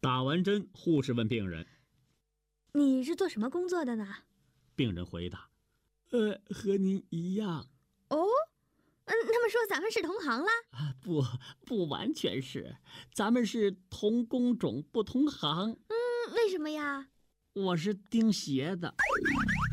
打完针，护士问病人：“ 你是做什么工作的呢？” 病人回答：“和您一样。” 哦，那么说咱们是同行啦？ 不完全是，咱们是同工种不同行。 为什么呀？ 我是钉鞋的。